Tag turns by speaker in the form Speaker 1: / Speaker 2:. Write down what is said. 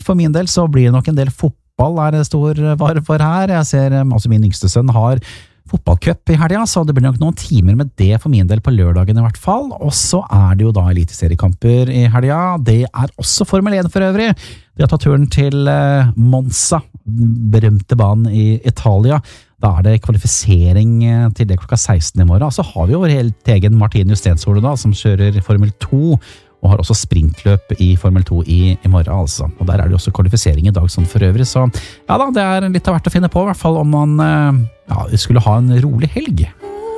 Speaker 1: for min del så blir det nok en del fotball er det stor vare for her. Jeg ser, altså min yngste sønn har fotballcup i helga, så det blir nok noen timer med det for min del på lørdagen i hvert fall. Og så er det jo da eliteseriekamper i helga. Det er også Formel 1 for øvrig. De har tatt turen til Monza, berømte banen i Italia. Da er det kvalifisering til det klokka 16 i morgen. Så har vi jo helt egen Martin Justenshole da, som kjører Formel 2, og har også sprintløp i Formel 2 i morgen altså. Og der er det jo også kvalifisering i dag sånn for øvrig, så ja da, det er litt av hvert å finne på, i hvert fall om man skulle ha en rolig helg.